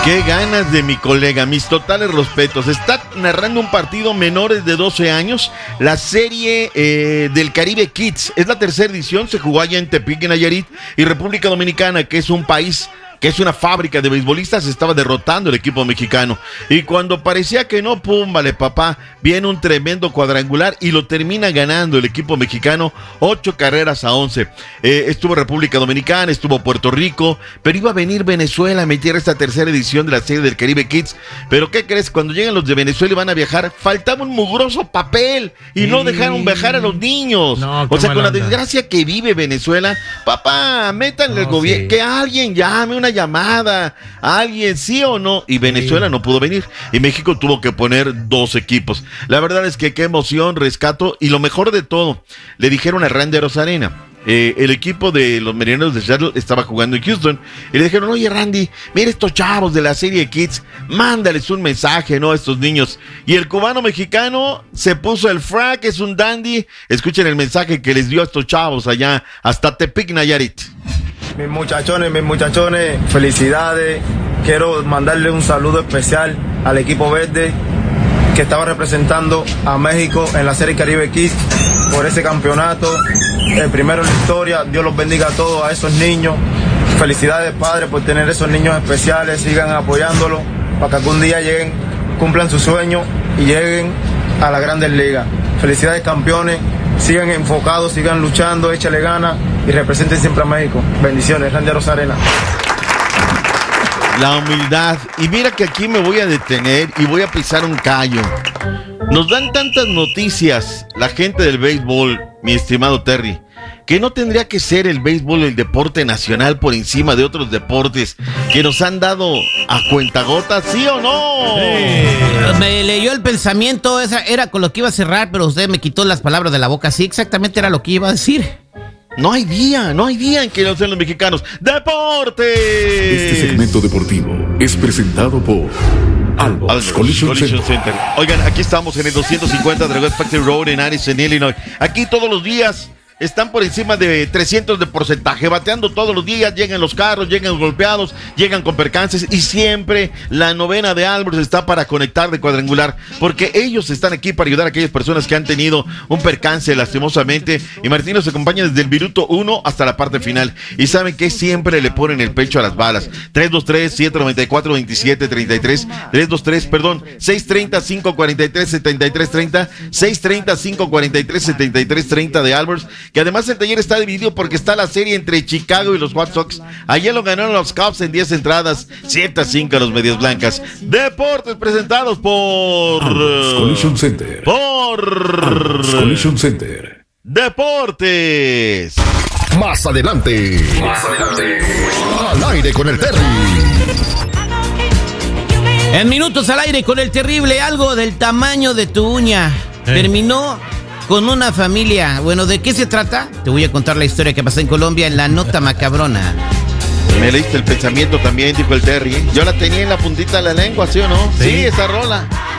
Qué ganas de mi colega, mis totales respetos. Está narrando un partido menores de 12 años, la serie del Caribe Kids. Es la tercera edición, se jugó allá en Tepic, Nayarit, y República Dominicana, que es un país que es una fábrica de beisbolistas, estaba derrotando el equipo mexicano. Y cuando parecía que no, pum, vale papá, viene un tremendo cuadrangular y lo termina ganando el equipo mexicano 8-11. Estuvo República Dominicana, estuvo Puerto Rico, pero iba a venir Venezuela a meter esta tercera edición de la serie del Caribe Kids. Pero ¿qué crees? Cuando llegan los de Venezuela y van a viajar, faltaba un mugroso papel y no dejaron viajar a los niños. No, o sea, con la desgracia que vive Venezuela, papá, métanle al gobierno, que alguien llame una llamada, alguien, sí o no, y Venezuela no pudo venir, y México tuvo que poner 2 equipos. La verdad es que qué emoción, rescato, y lo mejor de todo, le dijeron a Randy Arozarena, el equipo de los Marineros de Seattle estaba jugando en Houston, y le dijeron, oye Randy, mira estos chavos de la serie Kids, mándales un mensaje, ¿no? A estos niños. Y el cubano mexicano se puso el frac, es un dandy. Escuchen el mensaje que les dio a estos chavos allá, hasta Tepic, Nayarit. Mis muchachones, felicidades. Quiero mandarle un saludo especial al equipo verde que estaba representando a México en la Serie Caribe Kids por ese campeonato, el primero en la historia. Dios los bendiga a todos, a esos niños. Felicidades, padres, por tener esos niños especiales. Sigan apoyándolos para que algún día lleguen, cumplan su sueño y lleguen a las Grandes Ligas. Felicidades, campeones. Sigan enfocados, sigan luchando, échale ganas y representen siempre a México. Bendiciones, Randy Arozarena. La humildad. Y mira que aquí me voy a detener y voy a pisar un callo. Nos dan tantas noticias la gente del béisbol, mi estimado Terry, que no tendría que ser el béisbol el deporte nacional por encima de otros deportes que nos han dado a cuentagotas, ¿sí o no? Sí. Me leyó el pensamiento, esa era con lo que iba a cerrar, pero usted me quitó las palabras de la boca. Sí, exactamente era lo que iba a decir. No hay día en que no sean los mexicanos. ¡Deportes! Este segmento deportivo es presentado por Albox Collision Center. Oigan, aquí estamos en el 250 de West Factory Road en Addison, Illinois. Aquí todos los días están por encima de 300 de porcentaje, bateando todos los días, llegan los carros, llegan golpeados, llegan con percances, y siempre la novena de Albers está para conectar de cuadrangular, porque ellos están aquí para ayudar a aquellas personas que han tenido un percance lastimosamente, y Martín nos acompaña desde el minuto 1 hasta la parte final, y saben que siempre le ponen el pecho a las balas. 323-794-2733, 630-543-7330, 630-543-7330 de Albers, que además el taller está dividido porque está la serie entre Chicago y los White Sox. Ayer lo ganaron los Cubs en 10 entradas, 7-5 a los Medias Blancas. Deportes presentados por Collision Center. Collision Center. Deportes. Más adelante. Al aire con el Terry. En minutos al aire con el terrible, algo del tamaño de tu uña. Terminó con una familia. Bueno, ¿de qué se trata? Te voy a contar la historia que pasó en Colombia en la nota macabrona. Me leíste el pensamiento también, dijo el Terry. Yo la tenía en la puntita de la lengua, ¿sí o no? Sí, esa rola.